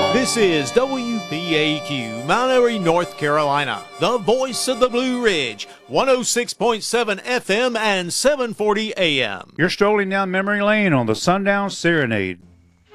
This is WPAQ, Mount Airy, North Carolina, the voice of the Blue Ridge, 106.7 FM and 740 AM. You're strolling down memory lane on the Sundown Serenade.